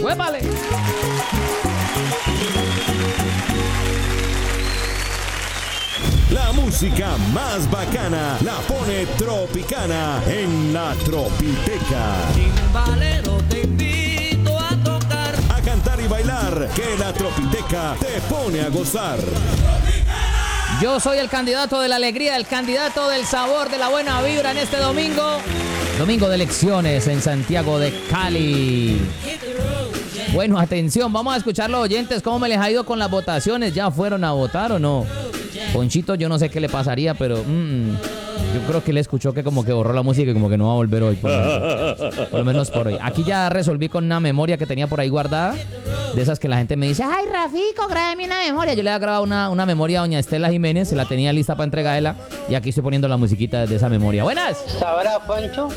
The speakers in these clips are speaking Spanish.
¡Huépale! La música más bacana la pone Tropicana en la Tropiteca. Timbalero, te invito a tocar, A cantar y bailar, que la Tropiteca te pone a gozar. Yo soy el candidato de la alegría, el candidato del sabor, de la buena vibra en este domingo. Domingo de elecciones en Santiago de Cali. Bueno, atención, vamos a escuchar los oyentes, cómo me les ha ido con las votaciones. ¿Ya fueron a votar o no? Ponchito, yo no sé qué le pasaría, pero yo creo que él escuchó que como que borró la música y como que no va a volver hoy. Por lo menos por hoy. Aquí ya resolví con una memoria que tenía por ahí guardada. De esas que la gente me dice, ay, Rafico, grábame una memoria. Yo le había grabado una memoria a doña Estela Jiménez, se la tenía lista para entregarla. Y aquí estoy poniendo la musiquita de esa memoria. ¡Buenas! ¿Sabrá, Poncho?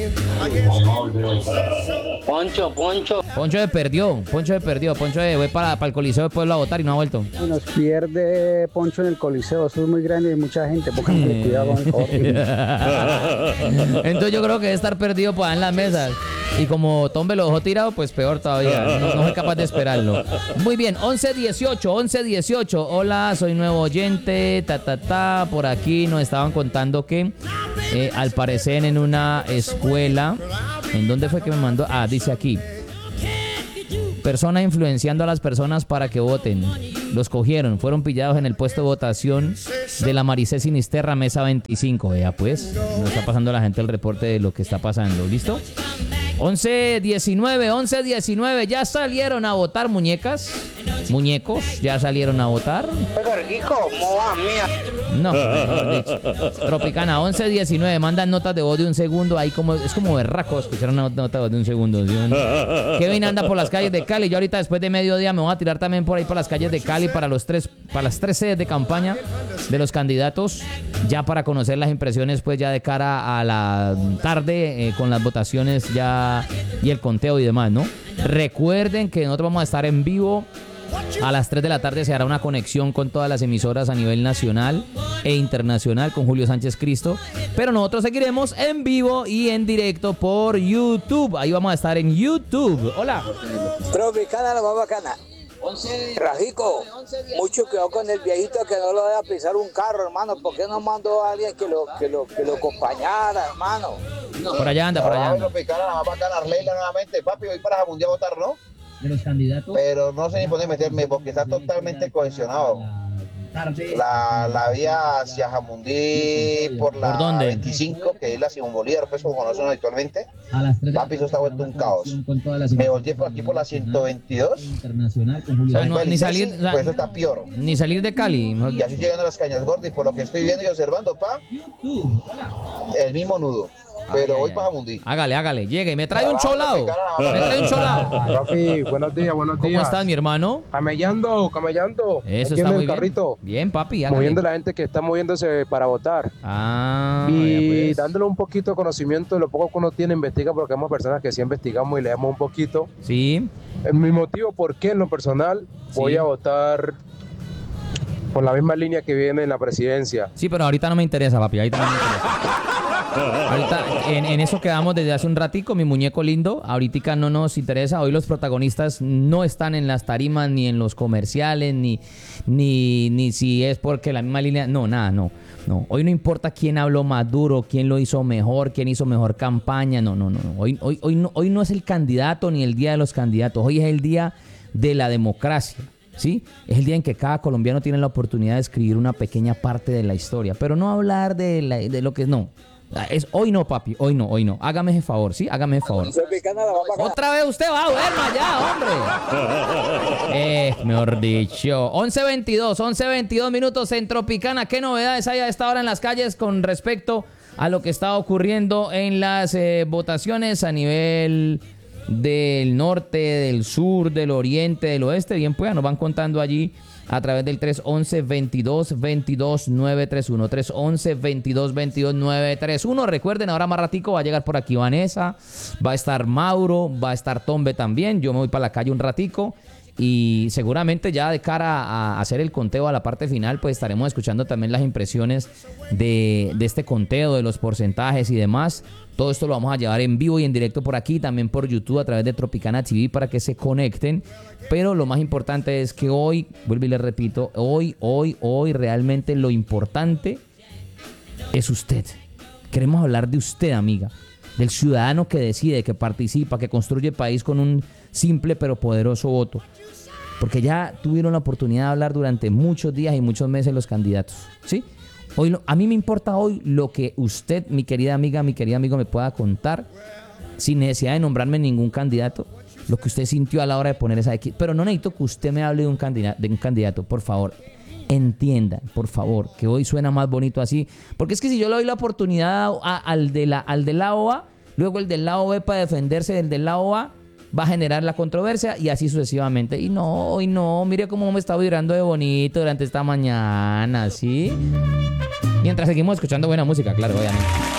Poncho. Poncho se perdió. Poncho fue para el Coliseo después a votar y no ha vuelto. Nos pierde Poncho en el Coliseo, eso es muy grande y hay mucha gente, pónganle cuidado con el coche. Entonces yo creo que debe estar perdido pues, en las mesas. Y como Tombe lo dejó tirado, pues peor todavía. No soy capaz de esperarlo. Muy bien, 1118. Hola, soy nuevo oyente. Por aquí nos estaban contando que al parecer en una escuela. ¿En dónde fue que me mandó? Ah, dice aquí. Persona influenciando a las personas para que voten. Los cogieron, fueron pillados en el puesto de votación de la Maricé Sinisterra, mesa 25. Vea pues, nos está pasando a la gente el reporte de lo que está pasando. ¿Listo? 11:19, ya salieron a votar muñecos, ya salieron a votar. Pero rico, ¿cómo va, mía? No, mejor dicho. Tropicana, 11:19, mandan notas de voz de un segundo, ahí como, es como berraco escuchar una nota de voz de un segundo, ¿sí? Kevin anda por las calles de Cali, yo ahorita después de mediodía me voy a tirar también por ahí por las calles de Cali para las tres sedes de campaña de los candidatos, ya para conocer las impresiones pues ya de cara a la tarde con las votaciones ya y el conteo y demás, ¿no? Recuerden que nosotros vamos a estar en vivo a las 3 de la tarde, se hará una conexión con todas las emisoras a nivel nacional e internacional con Julio Sánchez Cristo, pero nosotros seguiremos en vivo y en directo por YouTube, ahí vamos a estar en YouTube. Hola. Tropicana, la más bacana. Rajico, mucho cuidado con el viejito que no lo vaya a pisar un carro, hermano. ¿Por qué no mandó a alguien que lo acompañara, hermano? Por allá anda. Tropicana, la más bacana, Arleila nuevamente. Papi, voy para Jamundí a votar, ¿no? De los candidatos. Pero no sé ni por dónde meterme porque está totalmente cohesionado. La vía hacia Jamundí por la ¿Por dónde? 25, que es la Simón Bolívar, pues como conocen habitualmente. Papi, eso está vuelto un caos. Me volteé por aquí por la 122. O sea, ni salir, pues eso está peor. ni salir de Cali. Y así llegando a las Cañas Gordas y por lo que estoy viendo y observando, el mismo nudo. Pero voy para Jamundí. Hágale, llegue. Me trae un cholao. Rafi, buenos días. ¿Cómo estás, mi hermano? Camellando. Eso aquí está en muy el carrito. Bien, papi, hágale. Moviendo a la gente que está moviéndose para votar. Ah, Y pues. dándole un poquito de conocimiento de lo poco que uno tiene, investiga, porque somos personas que sí investigamos y leemos un poquito. Sí. Mi motivo por qué en lo personal voy a votar por la misma línea que viene en la presidencia. Sí, pero ahorita no me interesa, papi. Ahorita no me interesa. Ahorita en eso quedamos desde hace un ratico, mi muñeco lindo. Ahorita no nos interesa. Hoy los protagonistas no están en las tarimas, ni en los comerciales, ni si es porque la misma línea. No, nada, no. Hoy no importa quién habló más duro, quién lo hizo mejor, quién hizo mejor campaña. No. Hoy no es el candidato ni el día de los candidatos. Hoy es el día de la democracia. ¿Sí? Es el día en que cada colombiano tiene la oportunidad de escribir una pequeña parte de la historia, pero no hablar de lo que es, no. Hoy no, papi, hoy no. Hágame ese favor, ¿sí? Hágame ese favor. Otra vez usted va, duerma ya, hombre. Mejor dicho. 11:22 minutos en Tropicana. ¿Qué novedades hay a esta hora en las calles con respecto a lo que está ocurriendo en las votaciones a nivel del norte, del sur, del oriente, del oeste? Bien, pues nos van contando allí a través del 311-22-22-931. 311-22-22-931. Recuerden, ahora más ratico va a llegar por aquí Vanessa, va a estar Mauro, va a estar Tombe también. Yo me voy para la calle un ratico Y seguramente ya de cara a hacer el conteo a la parte final, pues estaremos escuchando también las impresiones de este conteo, de los porcentajes y demás. Todo esto lo vamos a llevar en vivo y en directo por aquí, también por YouTube a través de Tropicana TV para que se conecten. Pero lo más importante es que hoy, vuelvo y les repito, hoy realmente lo importante es usted. Queremos hablar de usted, amiga, del ciudadano que decide, que participa, que construye país con un simple pero poderoso voto. Porque ya tuvieron la oportunidad de hablar durante muchos días y muchos meses los candidatos, ¿sí? Hoy, a mí me importa hoy lo que usted, mi querida amiga, mi querido amigo, me pueda contar, sin necesidad de nombrarme ningún candidato, lo que usted sintió a la hora de poner esa X. Pero no necesito que usted me hable de un candidato, por favor. Entiendan, por favor, que hoy suena más bonito así. Porque es que si yo le doy la oportunidad al del lado A, luego el del lado B para defenderse del lado A, va a generar la controversia y así sucesivamente. Y no, mire cómo me está vibrando de bonito durante esta mañana, ¿sí? Mientras seguimos escuchando buena música, claro, obviamente.